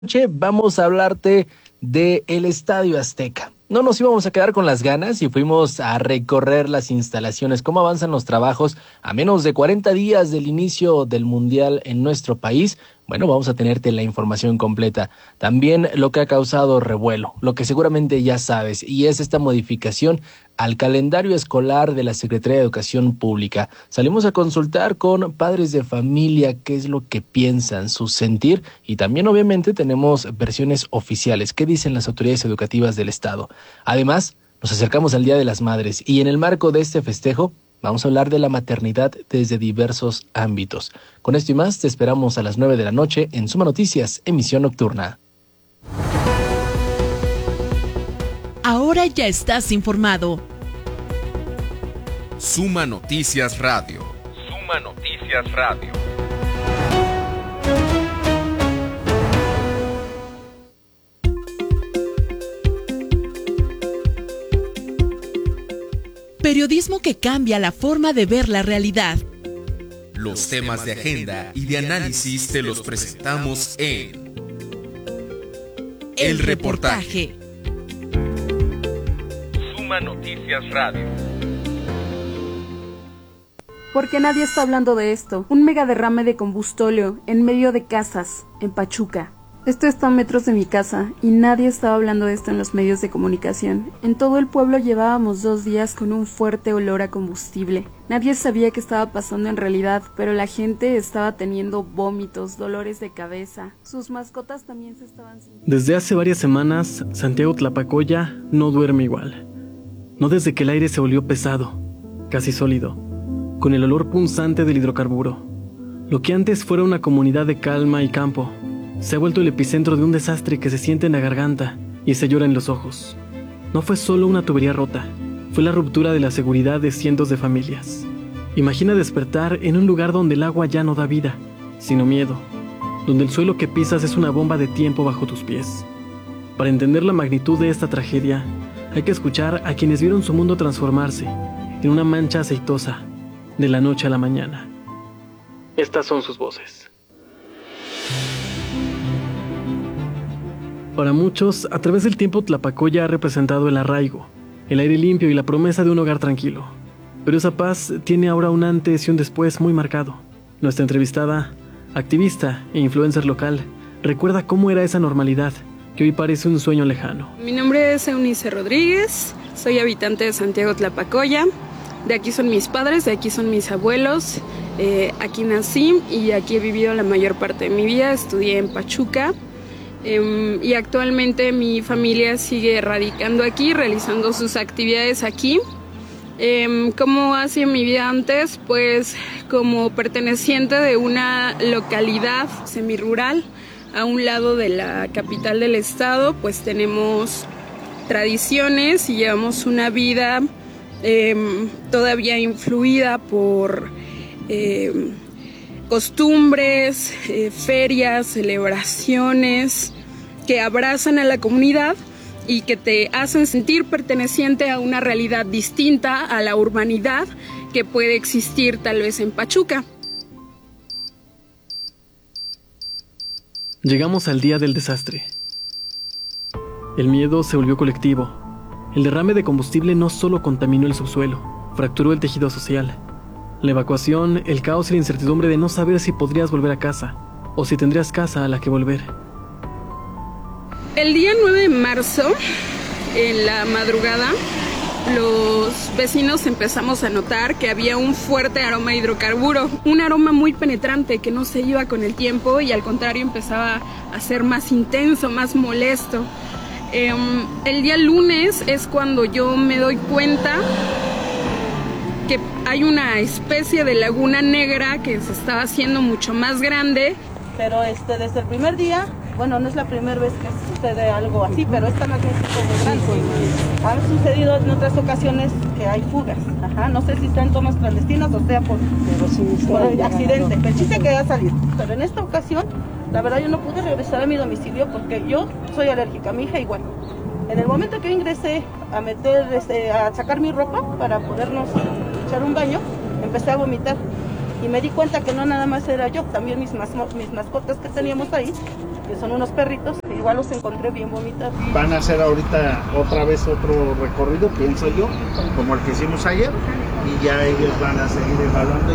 Noche vamos a hablarte de el Estadio Azteca. No nos íbamos a quedar con las ganas y fuimos a recorrer las instalaciones, cómo avanzan los trabajos a menos de 40 días del inicio del Mundial en nuestro país. Bueno, vamos a tenerte la información completa. También lo que ha causado revuelo, lo que seguramente ya sabes, y es esta modificación al calendario escolar de la Secretaría de Educación Pública. Salimos a consultar con padres de familia qué es lo que piensan, su sentir, y también obviamente tenemos versiones oficiales, qué dicen las autoridades educativas del estado. Además, nos acercamos al Día de las Madres y en el marco de este festejo vamos a hablar de la maternidad desde diversos ámbitos. Con esto y más te esperamos a las 9 de la noche en Suma Noticias, emisión nocturna. Ahora ya estás informado. Suma Noticias Radio. Suma Noticias Radio. Periodismo que cambia la forma de ver la realidad. Los temas de agenda y de análisis te los presentamos en El Reportaje. Suma Noticias Radio. Porque nadie está hablando de esto. Un mega derrame de combustóleo en medio de casas, en Pachuca. Esto está a metros de mi casa y nadie estaba hablando de esto en los medios de comunicación. En todo el pueblo llevábamos 2 días con un fuerte olor a combustible. Nadie sabía qué estaba pasando en realidad, pero la gente estaba teniendo vómitos, dolores de cabeza. Sus mascotas también se estaban sintiendo. Desde hace varias semanas, Santiago Tlapacoya no duerme igual. No desde que el aire se volvió pesado, casi sólido, con el olor punzante del hidrocarburo. Lo que antes fuera una comunidad de calma y campo, se ha vuelto el epicentro de un desastre que se siente en la garganta y se llora en los ojos. No fue solo una tubería rota, fue la ruptura de la seguridad de cientos de familias. Imagina despertar en un lugar donde el agua ya no da vida, sino miedo, donde el suelo que pisas es una bomba de tiempo bajo tus pies. Para entender la magnitud de esta tragedia, hay que escuchar a quienes vieron su mundo transformarse en una mancha aceitosa de la noche a la mañana. Estas son sus voces. Para muchos, a través del tiempo Tlapacoya ha representado el arraigo, el aire limpio y la promesa de un hogar tranquilo. Pero esa paz tiene ahora un antes y un después muy marcado. Nuestra entrevistada, activista e influencer local, recuerda cómo era esa normalidad, que hoy parece un sueño lejano. Mi nombre es Eunice Rodríguez, soy habitante de Santiago Tlapacoya. De aquí son mis padres, de aquí son mis abuelos. Aquí nací y aquí he vivido la mayor parte de mi vida. Estudié en Pachuca. Y actualmente mi familia sigue radicando aquí, realizando sus actividades aquí. ¿Cómo ha sido mi vida antes? Pues como perteneciente de una localidad semirural a un lado de la capital del estado, pues tenemos tradiciones y llevamos una vida todavía influida por costumbres, ferias, celebraciones que abrazan a la comunidad y que te hacen sentir perteneciente a una realidad distinta a la urbanidad que puede existir tal vez en Pachuca. Llegamos al día del desastre. El miedo se volvió colectivo. El derrame de combustible no solo contaminó el subsuelo, fracturó el tejido social. La evacuación, el caos y la incertidumbre de no saber si podrías volver a casa o si tendrías casa a la que volver. El día 9 de marzo, en la madrugada, los vecinos empezamos a notar que había un fuerte aroma a hidrocarburo, un aroma muy penetrante que no se iba con el tiempo y al contrario empezaba a ser más intenso, más molesto. El día lunes es cuando yo me doy cuenta que hay una especie de laguna negra que se estaba haciendo mucho más grande. Pero desde el primer día, bueno, no es la primera vez que sucede algo así, pero esta magnitud es grande. Ha sucedido en otras ocasiones que hay fugas. No sé si están tomas clandestinas o sea por el accidente. El chiste que ha salido. Pero en esta ocasión, la verdad yo no pude regresar a mi domicilio porque yo soy alérgica, mi hija igual. En el momento que yo ingresé a sacar mi ropa para podernos echar un baño, empecé a vomitar. Y me di cuenta que no nada más era yo, también mis mascotas que teníamos ahí que son unos perritos, que igual los encontré bien vomitados. Van a hacer ahorita otra vez otro recorrido, pienso yo, como el que hicimos ayer, y ya ellos van a seguir evaluando.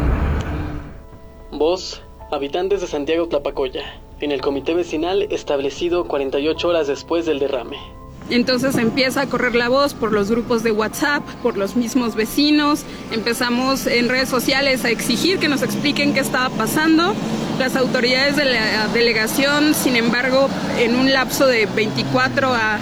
Vos, habitantes de Santiago Tlapacoya, en el comité vecinal establecido 48 horas después del derrame. Entonces empieza a correr la voz por los grupos de WhatsApp, por los mismos vecinos. Empezamos en redes sociales a exigir que nos expliquen qué estaba pasando. Las autoridades de la delegación, sin embargo, en un lapso de 24 a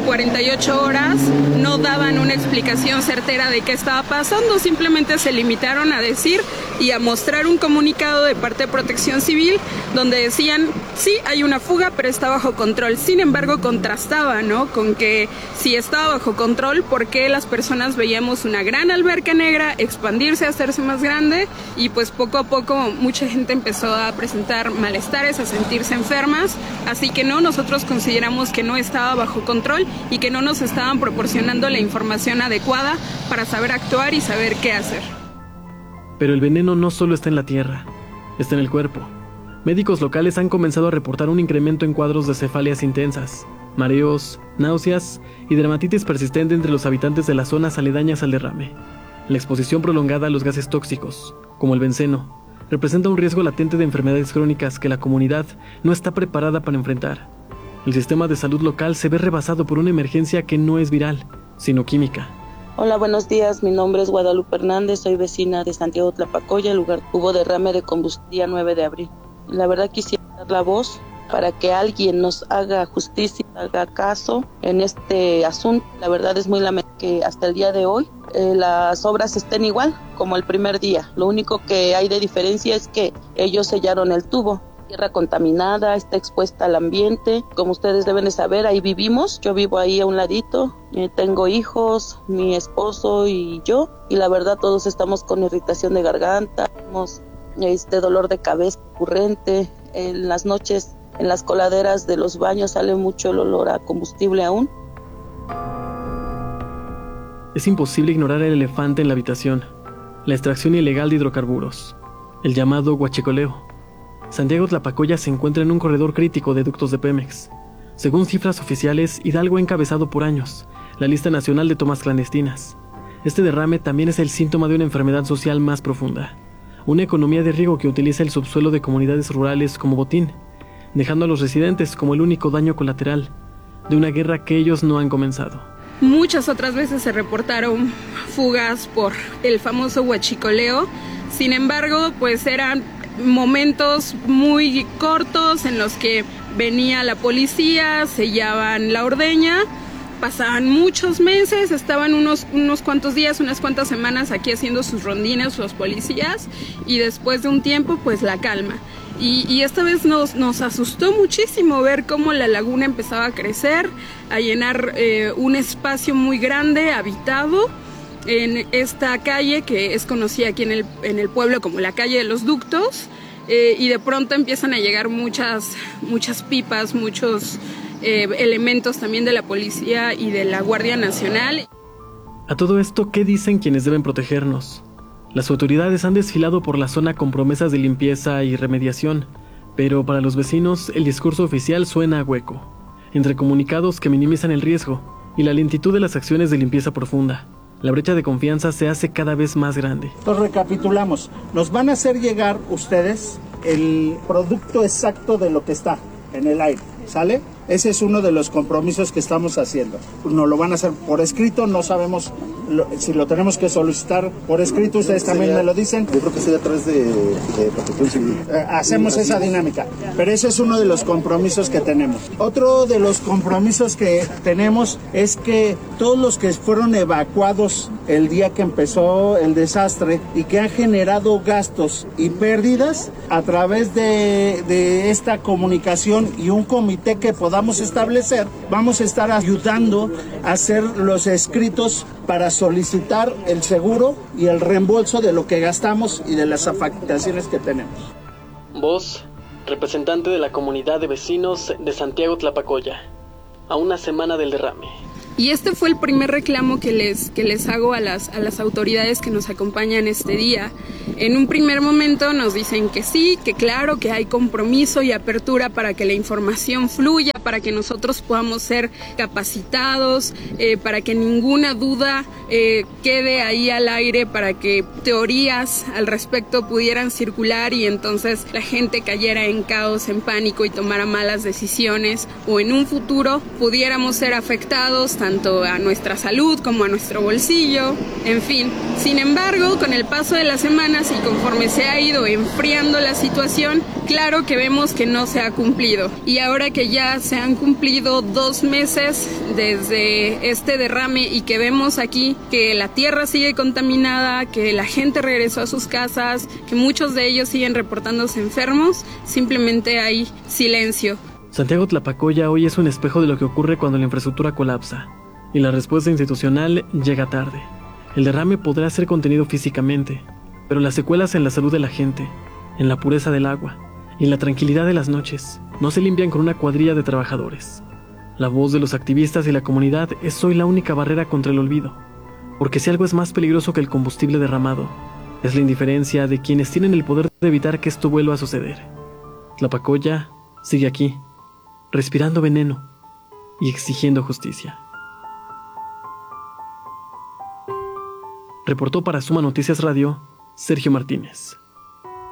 48 horas, no daban una explicación certera de qué estaba pasando. Simplemente se limitaron a decir y a mostrar un comunicado de parte de Protección Civil donde decían, sí, hay una fuga, pero está bajo control. Sin embargo, contrastaba, ¿no?, con que si estaba bajo control, ¿por qué las personas veíamos una gran alberca negra expandirse, hacerse más grande? Y pues poco a poco mucha gente empezó a presentar malestares, a sentirse enfermas. Así que no, nosotros consideramos que no estaba bajo control y que no nos estaban proporcionando la información adecuada para saber actuar y saber qué hacer. Pero el veneno no solo está en la tierra, está en el cuerpo. Médicos locales han comenzado a reportar un incremento en cuadros de cefaleas intensas, mareos, náuseas y dermatitis persistente entre los habitantes de las zonas aledañas al derrame. La exposición prolongada a los gases tóxicos, como el benceno, representa un riesgo latente de enfermedades crónicas que la comunidad no está preparada para enfrentar. El sistema de salud local se ve rebasado por una emergencia que no es viral, sino química. Hola, buenos días. Mi nombre es Guadalupe Hernández, soy vecina de Santiago Tlapacoya, el lugar hubo derrame de combustible el día 9 de abril. La verdad quisiera dar la voz para que alguien nos haga justicia, haga caso en este asunto. La verdad es muy lamentable que hasta el día de hoy las obras estén igual como el primer día. Lo único que hay de diferencia es que ellos sellaron el tubo. Tierra contaminada, está expuesta al ambiente. Como ustedes deben de saber, ahí vivimos. Yo vivo ahí a un ladito. Tengo hijos, mi esposo y yo. Y la verdad todos estamos con irritación de garganta, tenemos dolor de cabeza recurrente. En las noches, en las coladeras de los baños sale mucho el olor a combustible aún. Es imposible ignorar el elefante en la habitación, la extracción ilegal de hidrocarburos, el llamado huachicoleo. Santiago Tlapacoya se encuentra en un corredor crítico de ductos de Pemex. Según cifras oficiales, Hidalgo ha encabezado por años la lista nacional de tomas clandestinas. Este derrame también es el síntoma de una enfermedad social más profunda, una economía de riego que utiliza el subsuelo de comunidades rurales como botín, dejando a los residentes como el único daño colateral de una guerra que ellos no han comenzado. Muchas otras veces se reportaron fugas por el famoso huachicoleo. Sin embargo, pues eran momentos muy cortos en los que venía la policía, sellaban la ordeña, pasaban muchos meses, estaban unos cuantos días, unas cuantas semanas aquí haciendo sus rondines los policías y después de un tiempo pues la calma. Y esta vez nos asustó muchísimo ver cómo la laguna empezaba a crecer, a llenar un espacio muy grande, habitado, en esta calle que es conocida aquí en el pueblo como la calle de los ductos, y de pronto empiezan a llegar muchas pipas, muchos elementos también de la policía y de la Guardia Nacional. A todo esto, ¿qué dicen quienes deben protegernos? Las autoridades han desfilado por la zona con promesas de limpieza y remediación, pero para los vecinos el discurso oficial suena a hueco, entre comunicados que minimizan el riesgo y la lentitud de las acciones de limpieza profunda. La brecha de confianza se hace cada vez más grande. Entonces recapitulamos, nos van a hacer llegar ustedes el producto exacto de lo que está en el aire, ¿sale? Ese es uno de los compromisos que estamos haciendo. Nos lo van a hacer por escrito, no sabemos si lo tenemos que solicitar por escrito, ustedes también me lo dicen. Yo creo que sería a través de Protección Civil. Hacemos esa dinámica, pero ese es uno de los compromisos que tenemos. Otro de los compromisos que tenemos es que todos los que fueron evacuados el día que empezó el desastre y que han generado gastos y pérdidas, a través de esta comunicación y un comité que podamos establecer, vamos a estar ayudando a hacer los escritos para solicitar el seguro y el reembolso de lo que gastamos y de las afectaciones que tenemos. Vos, representante de la comunidad de vecinos de Santiago Tlapacoya, a una semana del derrame. Y este fue el primer reclamo que les hago a las autoridades que nos acompañan este día. En un primer momento nos dicen que sí, que claro, que hay compromiso y apertura para que la información fluya, para que nosotros podamos ser capacitados, para que ninguna duda quede ahí al aire, para que teorías al respecto pudieran circular y entonces la gente cayera en caos, en pánico y tomara malas decisiones, o en un futuro pudiéramos ser afectados tanto a nuestra salud como a nuestro bolsillo, en fin. Sin embargo, con el paso de las semanas y conforme se ha ido enfriando la situación, claro que vemos que no se ha cumplido. Y ahora que ya se han cumplido 2 meses desde este derrame y que vemos aquí que la tierra sigue contaminada, que la gente regresó a sus casas, que muchos de ellos siguen reportándose enfermos, simplemente hay silencio. Santiago Tlapacoya hoy es un espejo de lo que ocurre cuando la infraestructura colapsa y la respuesta institucional llega tarde. El derrame podrá ser contenido físicamente, pero las secuelas en la salud de la gente, en la pureza del agua y en la tranquilidad de las noches no se limpian con una cuadrilla de trabajadores. La voz de los activistas y la comunidad es hoy la única barrera contra el olvido, porque si algo es más peligroso que el combustible derramado, es la indiferencia de quienes tienen el poder de evitar que esto vuelva a suceder. Tlapacoya sigue aquí, respirando veneno y exigiendo justicia. Reportó para Suma Noticias Radio, Sergio Martínez.